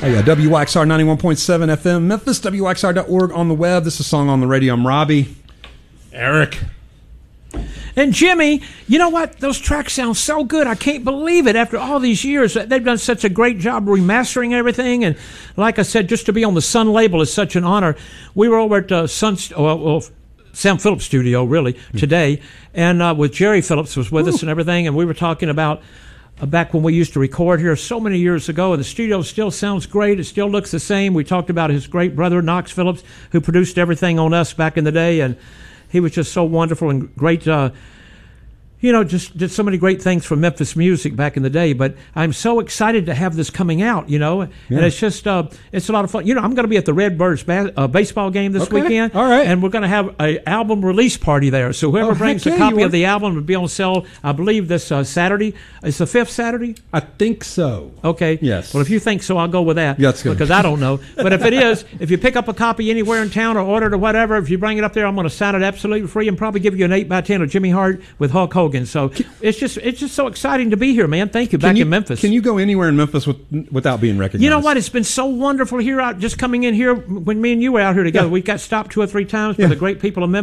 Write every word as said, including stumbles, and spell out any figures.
Oh yeah, W Y X R ninety-one point seven F M, Memphis, W Y X R dot org on the web. This is a song on the radio. I'm Robbie. Eric. And Jimmy, you know what? Those tracks sound so good. I can't believe it. After all these years, they've done such a great job remastering everything. And like I said, just to be on the Sun label is such an honor. We were over at uh, Sun, well, well, Sam Phillips studio, really, today. And uh, with Jerry Phillips was with Ooh. us and everything. And we were talking about uh, back when we used to record here so many years ago. And the studio still sounds great. It still looks the same. We talked about his great brother, Knox Phillips, who produced everything on us back in the day. And he was just so wonderful and great, uh, you know, just did so many great things for Memphis music back in the day. But I'm so excited to have this coming out, you know, yeah. and it's just, uh, it's a lot of fun. You know, I'm going to be at the Redbirds ba- uh, baseball game this okay. weekend. All right. And we're going to have an album release party there. So whoever oh, brings yeah, a copy of the album will be on sale, I believe, this uh, Saturday. It's the fifth Saturday? I think so. Okay. Yes. Well, if you think so, I'll go with that. Yeah, that's good. Because I don't know. But if it is, if you pick up a copy anywhere in town or order it or whatever, if you bring it up there, I'm going to sign it absolutely free and probably give you an eight by ten of Jimmy Hart with Hulk Hogan. So it's just it's just so exciting to be here, man. Thank you. Back you, in Memphis. Can you go anywhere in Memphis with, without being recognized? You know what? It's been so wonderful here out just coming in here when me and you were out here together. Yeah. We got stopped two or three times by yeah. the great people of Memphis.